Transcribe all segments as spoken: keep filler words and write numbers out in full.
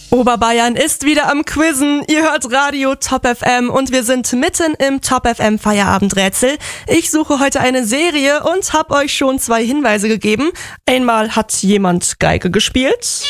Oberbayern ist wieder am Quizzen. Ihr hört Radio Top F M und wir sind mitten im Top F M Feierabendrätsel. Ich suche heute eine Serie und habe euch schon zwei Hinweise gegeben. Einmal hat jemand Geige gespielt.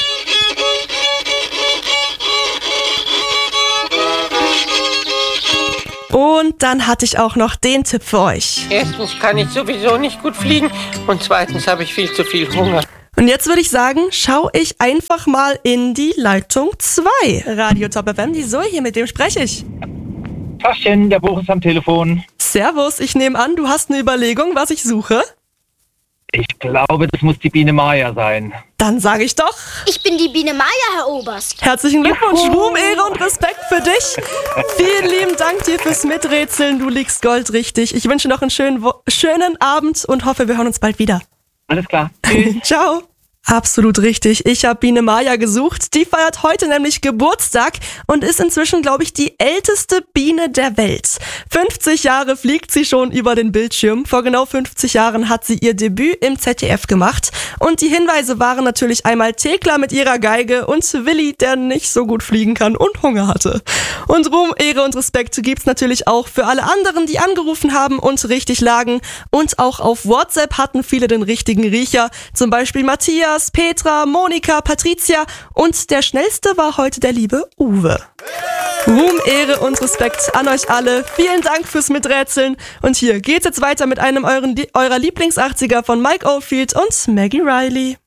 Und dann hatte ich auch noch den Tipp für euch. Erstens kann ich sowieso nicht gut fliegen und zweitens habe ich viel zu viel Hunger. Und jetzt würde ich sagen, schaue ich einfach mal in die Leitung zwei. Radio Top F M, die Zoe hier, mit dem spreche ich. Taschen, der Buch ist am Telefon. Servus, ich nehme an, du hast eine Überlegung, was ich suche? Ich glaube, das muss die Biene Maya sein. Dann sage ich doch. Ich bin die Biene Maya, Herr Oberst. Herzlichen Glückwunsch, Ruhm, Ehre und Respekt für dich. Vielen lieben Dank dir fürs Miträtseln, du liegst goldrichtig. Ich wünsche noch einen schönen, Wo- schönen Abend und hoffe, wir hören uns bald wieder. Alles klar. Ciao. Absolut richtig. Ich habe Biene Maya gesucht. Die feiert heute nämlich Geburtstag und ist inzwischen, glaube ich, die älteste Biene der Welt. fünfzig Jahre fliegt sie schon über den Bildschirm. Vor genau fünfzig Jahren hat sie ihr Debüt im Z D F gemacht. Und die Hinweise waren natürlich einmal Thekla mit ihrer Geige und Willi, der nicht so gut fliegen kann und Hunger hatte. Und Ruhm, Ehre und Respekt gibt's natürlich auch für alle anderen, die angerufen haben und richtig lagen. Und auch auf WhatsApp hatten viele den richtigen Riecher. Zum Beispiel Matthias, Petra, Monika, Patricia und der schnellste war heute der liebe Uwe. Ruhm, Ehre und Respekt an euch alle. Vielen Dank fürs Miträtseln. Und hier geht's jetzt weiter mit einem euren, eurer Lieblings-achtziger von Mike Oldfield und Maggie Riley.